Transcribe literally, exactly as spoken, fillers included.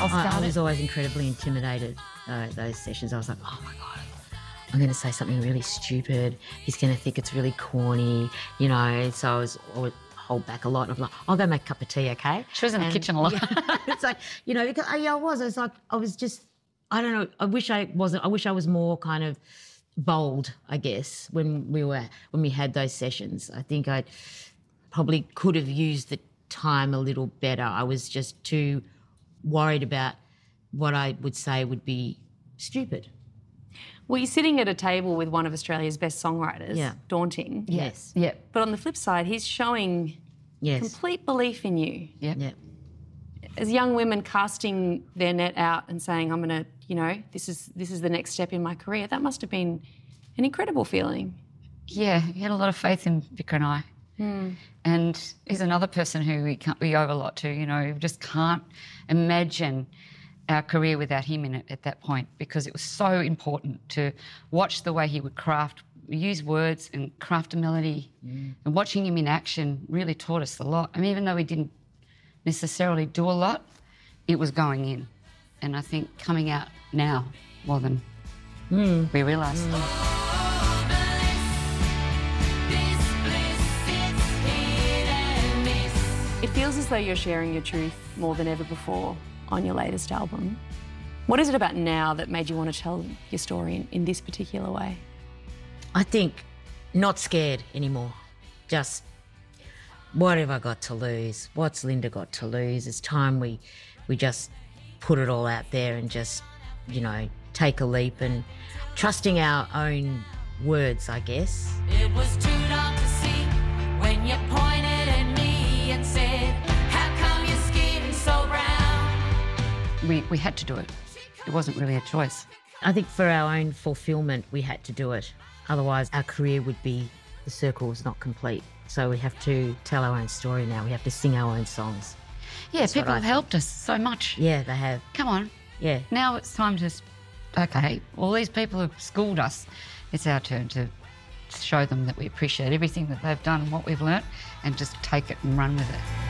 I'll I, start I was it. always incredibly intimidated, uh, those sessions. I was like, oh my God, I'm going to say something really stupid. He's going to think it's really corny, you know. So I was always hold back a lot. I'm like, I'll go make a cup of tea, okay? She was in the And, kitchen a lot. Yeah, it's like, you know, because, yeah, I was. I was like, I was just, I don't know. I wish I wasn't. I wish I was more kind of bold, I guess, when we were when we had those sessions. I think I probably could have used the time a little better. I was just too worried about what I would say would be stupid. Well, you're sitting at a table with one of Australia's best songwriters. Yeah. Daunting. Yes. Yeah. But on the flip side, he's showing Yes. complete belief in you. Yeah. Yeah. As young women casting their net out and saying, I'm going to, you know, this is this is the next step in my career, that must have been an incredible feeling. Yeah, he had a lot of faith in Vicar and I. Mm. And he's another person who we can't we owe a lot to, you know, we just can't imagine our career without him in it at that point, because it was so important to watch the way he would craft, use words and craft a melody. Mm. And watching him in action really taught us a lot. I mean, even though we didn't necessarily do a lot, it was going in. And I think coming out now more than mm. we realised. Mm. It feels as though you're sharing your truth more than ever before on your latest album. What is it about now that made you want to tell your story in, in this particular way? I think not scared anymore. Just, what have I got to lose? What's Linda got to lose? It's time we we just put it all out there and just, you know, take a leap and trusting our own words, I guess. It was too dark to see when you pointed at me and said, how come your skin's so brown? We, we had to do it. It wasn't really a choice. I think for our own fulfilment, we had to do it. Otherwise, our career would be, the circle was not complete. So we have to tell our own story now. We have to sing our own songs. Yeah, That's people what I have think. helped us so much. Yeah, they have. Come on. Yeah. Now it's time to, okay, all these people have schooled us. It's our turn to show them that we appreciate everything that they've done and what we've learnt, and just take it and run with it.